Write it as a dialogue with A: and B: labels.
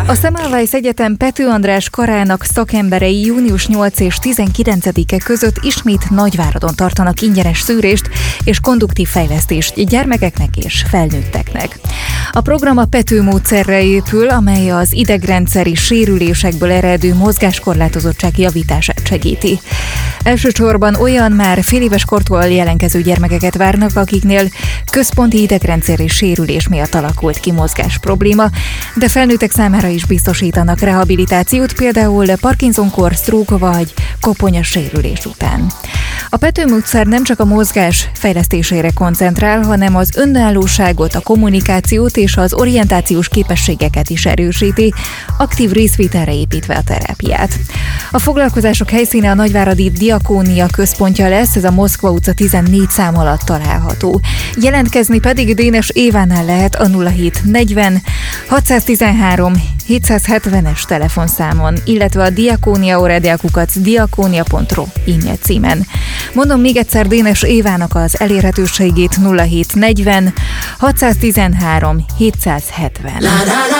A: A Semmelweis Egyetem Pető András karának szakemberei június 8 és 19-e között ismét Nagyváradon tartanak ingyenes szűrést és konduktív fejlesztést gyermekeknek és felnőtteknek. A program a Pető módszerre épül, amely az idegrendszeri sérülésekből eredő mozgáskorlátozottság javítását segíti. Elsősorban olyan már féléves kortól jelentkező gyermekeket várnak, akiknél központi idegrendszeri sérülés miatt alakult ki mozgás probléma, de felnőttek számára is biztosítanak rehabilitációt, például Parkinson-kor, stroke vagy koponyasérülés után. A Pető módszer nem csak a mozgás fejlesztésére koncentrál, hanem az önállóságot, a kommunikációt és az orientációs képességeket is erősíti, aktív részvételre építve a terápiát. A foglalkozások helyszíne a nagyváradi Diakónia központja lesz, ez a Moszkva utca 14 szám alatt található. Jelentkezni pedig Dénes Évánál lehet a 0740 613 770-es telefonszámon, illetve a diakónia@diakónia.ru e-mail címen. Mondom még egyszer Dénes Évának az elérhetőségét: 0740 613 770.